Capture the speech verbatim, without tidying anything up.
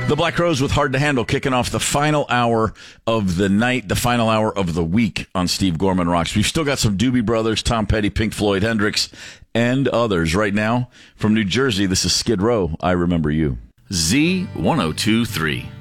The Black Crowes with Hard to Handle, kicking off the final hour of the night, the final hour of the week on Steve Gorman Rocks. We've still got some Doobie Brothers, Tom Petty, Pink Floyd, Hendrix, and others. Right now, from New Jersey, this is Skid Row, I Remember You. Z ten twenty-three.